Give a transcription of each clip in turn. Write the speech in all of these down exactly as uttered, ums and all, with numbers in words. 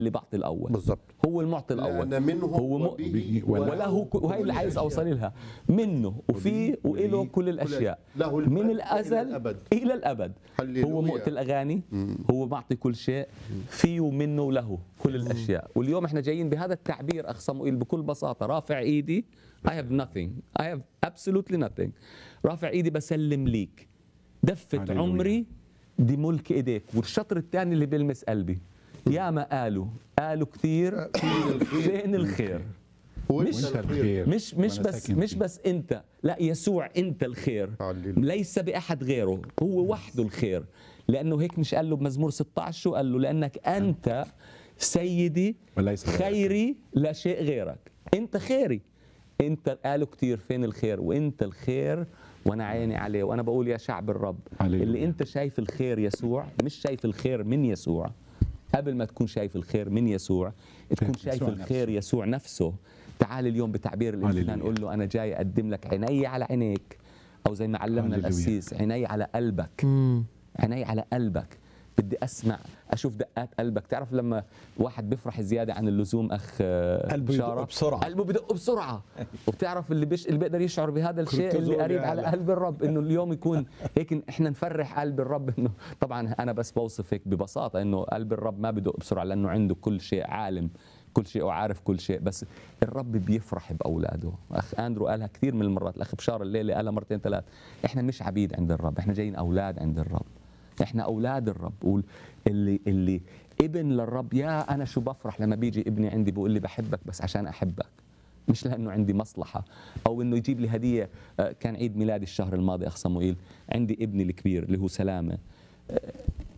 اللي بعطي الاول بالضبط. هو المعطي الاول لأن منه هو م... وبه وله ك- وهي اللي عايز اوصل لها منه وفيه وإله كل الاشياء له من المجد الازل إلى الأبد. الى الابد. هللويا. هو مؤتي الاغاني، هو معطي كل شيء، فيه ومنه وله كل الاشياء. واليوم احنا جايين بهذا التعبير اخ صموئيل بكل بساطه، رافع ايدي I have nothing I have absolutely nothing، رافع ايدي بسلم ليك، دفة هللويا. عمري دي ملك ايديك. والشطر الثاني اللي بيلمس قلبي، يا ما قالوا قالوا كثير فين الخير. مش وانت الخير مش مش وأنا بس ساكن مش فيه. بس انت، لا يسوع انت الخير، هللويا. ليس باحد غيره، هو وحده الخير. لانه هيك مش قال له بمزمور ستة عشر شو قال له؟ لانك انت سيدي وليس غيرك. خيري لا شيء غيرك، انت خيري. انت قالوا كتير فين الخير، وانت الخير وانا عيني عليه. وانا بقول يا شعب الرب، هللويا. اللي انت شايف الخير يسوع، مش شايف الخير من يسوع. قبل ما تكون شايف الخير من يسوع تكون يسوع شايف نفسه. الخير يسوع نفسه. تعال اليوم بتعبير الانسان هللويا. قول له انا جاي اقدم لك عيني على عينيك، او زي ما علمنا هللويا. القسيس عيني على قلبك، عيني على قلبك. بدي اسمع اشوف دقات قلبك. تعرف لما واحد بيفرح زياده عن اللزوم اخ آه، قلبه يدق بشارة؟ بسرعة. قلبه بدق بسرعه. وبتعرف اللي بيش اللي بيقدر يشعر بهذا الشيء اللي كورتيزول قريب يعلى. على قلب الرب، انه اليوم يكون هيك احنا نفرح قلب الرب. انه طبعا انا بس بوصف هيك ببساطه انه قلب الرب ما بدق بسرعه لانه عنده كل شيء، عالم كل شيء وعارف كل شيء، بس الرب بيفرح باولاده. اخ اندرو قالها كثير من المرات، الاخ بشار الليله قالها مرتين ثلاث، احنا مش عبيد عند الرب، احنا جايين اولاد عند الرب، احنا اولاد الرب. قول اللي اللي ابن للرب، يا انا شو بفرح لما بيجي ابني عندي بيقول لي بحبك بس عشان احبك، مش لانه عندي مصلحه او انه يجيب لي هديه. آه، كان عيد ميلادي الشهر الماضي اخ صموئيل، عندي ابني الكبير اللي هو سلامه، آه،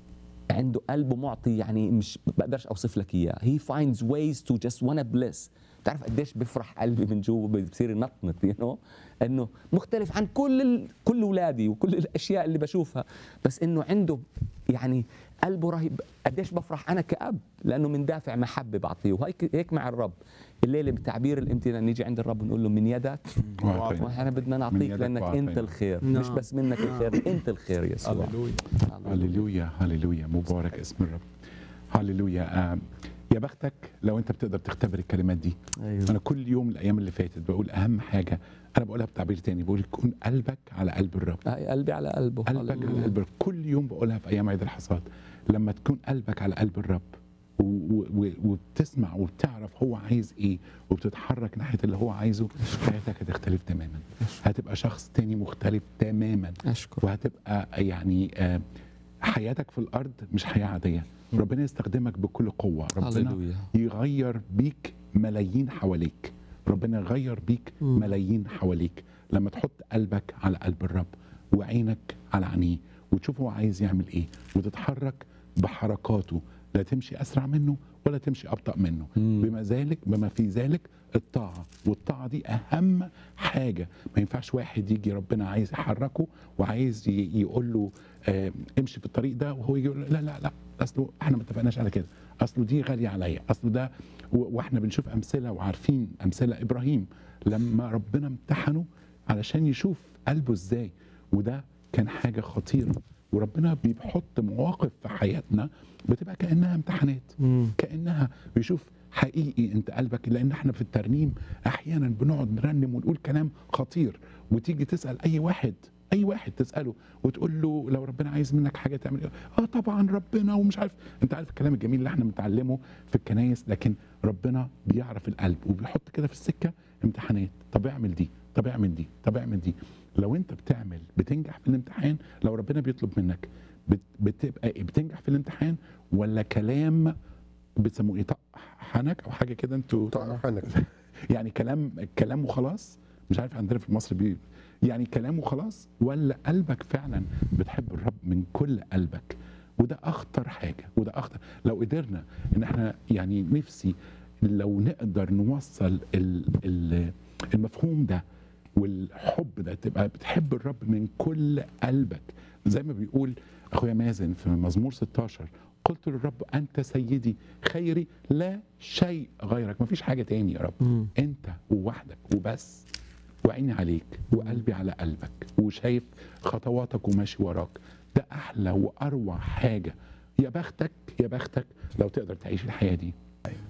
عنده قلبه معطي، يعني مش بقدرش اوصف لك اياه. he finds ways to just wanna bless. بتعرف قديش بفرح قلبي من جوا، بصير ينطنط يو نو انه مختلف عن كل ال... كل اولادي وكل الاشياء اللي بشوفها، بس انه عنده يعني قلبه رهيب. قديش بفرح انا كأب لانه من دافع محبه بعطيه. وهيك هيك مع الرب الليله بتعبير الامتنان نيجي عند الرب ونقول له من يدك وأعطينا. واحنا بدنا من نعطيك يدك لانك وأعطينا. انت الخير، نعم. مش بس منك الخير، انت الخير يسوع. هللويا. هللويا هللويا، مبارك اسم الرب. هللويا. آه، يا بختك لو انت بتقدر تختبر الكلمات دي. أيوة. انا كل يوم الايام اللي فاتت بقول اهم حاجه، انا بقولها بتعبير تاني، بقول يكون قلبك على قلب الرب. هاي قلبي على قلبه. قلبك على هللويا. قلب الرب. كل يوم بقولها في ايام عيد الحصاد، لما تكون قلبك على قلب الرب و- و- و- وبتسمع وبتعرف هو عايز ايه وبتتحرك ناحيه اللي هو عايزه، حياتك هتختلف تماما، هتبقى شخص تاني مختلف تماما، اشكر. وهتبقى يعني آه، حياتك في الارض مش حياه عاديه. ربنا يستخدمك بكل قوه، ربنا هللويا. يغير بيك ملايين حواليك، ربنا يغير بيك ملايين حواليك لما تحط قلبك على قلب الرب وعينك على عينيه وتشوف هو عايز يعمل ايه وتتحرك بحركاته، لا تمشي اسرع منه ولا تمشي ابطا منه. بما ذلك بما في ذلك الطاعه، والطاعه دي اهم حاجه. ما ينفعش واحد يجي ربنا عايز يحركه وعايز ي- يقول له آه امشي في الطريق ده، وهو يجي يقول له لا لا لا اصله احنا ما اتفقناش على كده، اصله دي غاليه عليا، اصله ده. و- واحنا بنشوف امثله وعارفين امثله ابراهيم لما ربنا امتحنه علشان يشوف قلبه ازاي، وده كان حاجه خطيره. وربنا بيحط مواقف في حياتنا بتبقى كانها امتحانات، كانها بيشوف حقيقي انت قلبك. لان احنا في الترنيم احيانا بنقعد نرنم ونقول كلام خطير، وتيجي تسال اي واحد اي واحد تساله وتقول له لو ربنا عايز منك حاجه تعمل ايه؟ اه طبعا ربنا ومش عارف. انت عارف الكلام الجميل اللي احنا بنتعلمه في الكنايس، لكن ربنا بيعرف القلب وبيحط كده في السكه امتحانات. طب اعمل دي، طب اعمل دي، طب اعمل دي. لو انت بتعمل بتنجح في الامتحان، لو ربنا بيطلب منك بت- بتبقى إيه؟ بتنجح في الامتحان ولا كلام بتسموه ايه، طحنك او حاجه كده انتوا طحنك. يعني كلام كلام وخلاص؟ مش عارف عندنا في مصر بي يعني كلام وخلاص، ولا قلبك فعلا بتحب الرب من كل قلبك؟ وده اخطر حاجه، وده اخطر. لو قدرنا ان احنا يعني نفسي لو نقدر نوصل ال ال المفهوم ده والحب ده، تبقى بتحب الرب من كل قلبك زي ما بيقول اخويا مازن في مزمور ستاشر، قلت للرب انت سيدي خيري لا شيء غيرك. مفيش حاجه تاني يا رب، انت ووحدك وبس، وعيني عليك وقلبي على قلبك وشايف خطواتك وماشي وراك. ده احلى واروع حاجه. يا بختك يا بختك لو تقدر تعيش الحياه دي.